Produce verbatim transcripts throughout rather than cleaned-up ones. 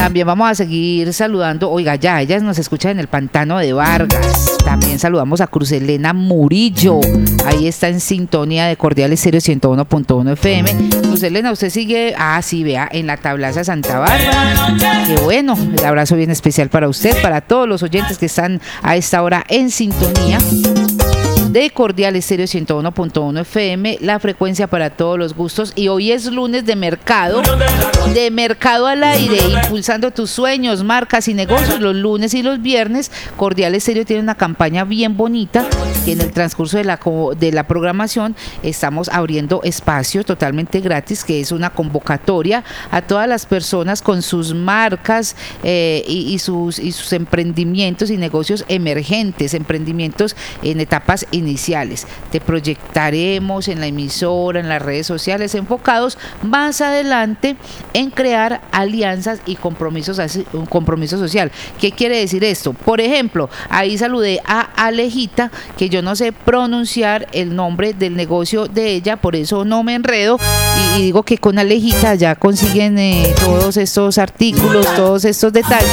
También vamos a seguir saludando, oiga, ya, ellas nos escuchan en el Pantano de Vargas. También saludamos a Cruz Elena Murillo. Ahí está en sintonía de Cordial Estéreo ciento uno punto uno F M. Cruz Elena, usted sigue, ah, sí, vea, en la Tablaza Santa Bárbara. Qué bueno, el abrazo bien especial para usted, para todos los oyentes que están a esta hora en sintonía de Cordial Estéreo ciento uno punto uno F M, la frecuencia para todos los gustos. Y hoy es lunes de mercado, de mercado al aire, impulsando tus sueños, marcas y negocios. Los lunes y los viernes, Cordial Estéreo tiene una campaña bien bonita que en el transcurso de la, de la programación estamos abriendo espacio totalmente gratis, que es una convocatoria a todas las personas con sus marcas eh, y, y, sus, y sus emprendimientos y negocios emergentes, emprendimientos en etapas iniciales. Te proyectaremos en la emisora, en las redes sociales, enfocados más adelante en crear alianzas y compromisos, un compromiso social. ¿Qué quiere decir esto? Por ejemplo, ahí saludé a Alejita, que yo no sé pronunciar el nombre del negocio de ella, por eso no me enredo, y, y digo que con Alejita ya consiguen eh, todos estos artículos, todos estos detalles,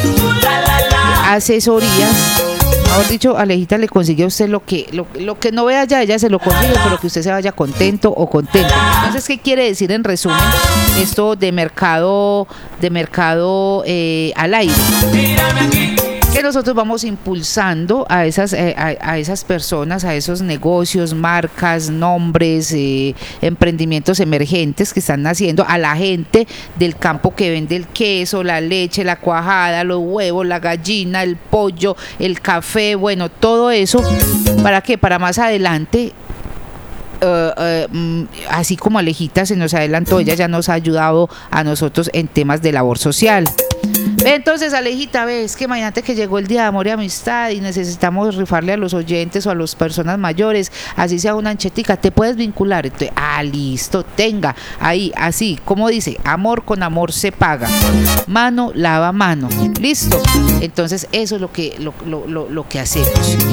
asesorías. Mejor dicho, Alejita le consigue a usted lo que, lo, lo que no vea ya, ella se lo consigue, pero que usted se vaya contento o contenta. Entonces, ¿qué quiere decir en resumen esto de mercado, de mercado eh, al aire? Que nosotros vamos impulsando a esas, eh, a, a esas personas, a esos negocios, marcas, nombres, eh, emprendimientos emergentes que están naciendo, a la gente del campo que vende el queso, la leche, la cuajada, los huevos, la gallina, el pollo, el café, bueno, todo eso. ¿Para qué? Para más adelante. Uh, uh, así como Alejita se nos adelantó, ella ya nos ha ayudado a nosotros en temas de labor social. Entonces, Alejita, ves que imagínate que llegó el Día de Amor y Amistad y necesitamos rifarle a los oyentes o a las personas mayores, así sea una anchetica, te puedes vincular. Entonces, ah, listo, tenga ahí, así, como dice, amor con amor se paga, mano lava mano, listo. Entonces, eso es lo que, lo, lo, lo, lo que hacemos.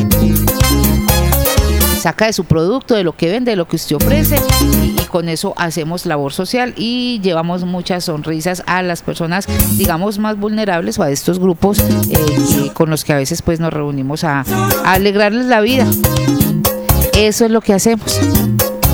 Saca de su producto, de lo que vende, de lo que usted ofrece, y, y con eso hacemos labor social y llevamos muchas sonrisas a las personas, digamos, más vulnerables o a estos grupos eh, que, con los que a veces pues nos reunimos a, a alegrarles la vida. Eso es lo que hacemos.